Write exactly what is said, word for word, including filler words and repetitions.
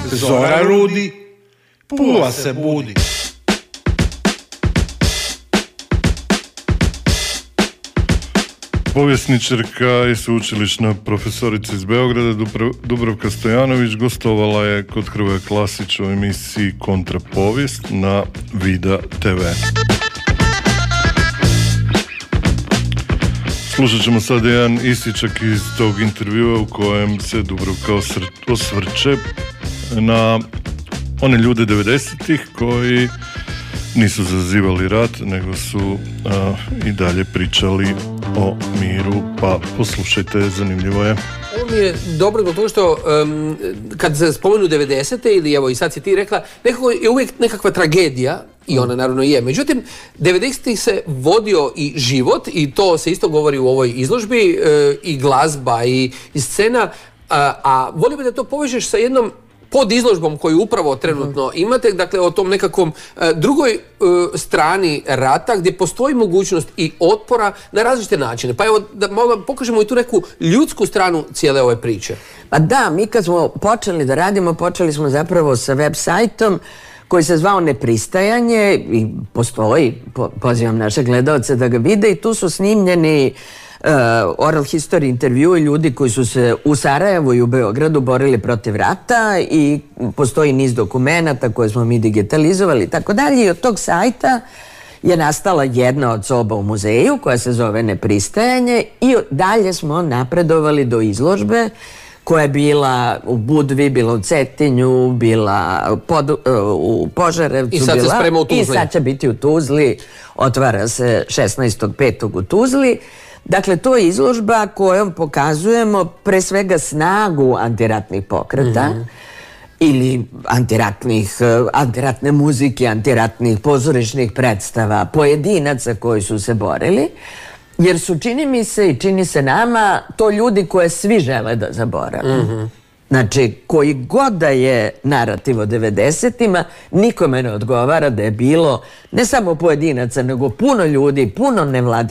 Zora rudi, Pula se budi. Povjesničarka i sveučilišna profesorica iz Beograda Dubravka Stojanović gostovala je kod Hrvoja Klasića u emisiji Kontrapovijest na Vida te ve. Slušat ćemo sad jedan isičak iz tog intervjua u kojem se Dubravka osvrće na one ljude devedesetih koji nisu zazivali rat, nego su a, i dalje pričali o miru, pa poslušajte, zanimljivo je. Ovo mi je dobro zbog toga što um, kad se spomenu devedesete ili evo i sad si ti rekla, nekako je uvijek nekakva tragedija i ona naravno je. Međutim, devedesetih se vodio i život i to se isto govori u ovoj izložbi e, i glazba i, i scena, a, a volio bih da to povežeš sa jednom pod izložbom koju upravo trenutno imate, dakle o tom nekakvom e, drugoj e, strani rata gdje postoji mogućnost i otpora na različite načine. Pa evo da malo pokažemo i tu neku ljudsku stranu cijele ove priče. Pa da, mi kad smo počeli da radimo, počeli smo zapravo sa web sajtom koji se zvao Nepristajanje i postoji, po, pozivam naše gledalce da ga vide i tu su snimljeni Uh, oral history intervju i ljudi koji su se u Sarajevu i u Beogradu borili protiv rata i postoji niz dokumenata koje smo mi digitalizovali i tako dalje i od tog sajta je nastala jedna od soba u muzeju koja se zove Nepristajanje i dalje smo napredovali do izložbe koja je bila u Budvi, bila u Cetinju, bila pod, uh, u Požarevcu. I sad bila, se sprema u Tuzli. I sad će biti u Tuzli, otvara se šesnaestog petog u Tuzli. Dakle, to je izložba kojom pokazujemo pre svega snagu antiratnih pokreta mm-hmm. ili antiratnih, antiratne muzike, antiratnih pozorišnih predstava, pojedinaca koji su se borili, jer su, čini mi se i čini se nama, to ljudi koje svi žele da zaborave. Mm-hmm. Znači, koji god da je narativ o devedesetima, nikome ne odgovara da je bilo ne samo pojedinaca, nego puno ljudi, puno nevladinih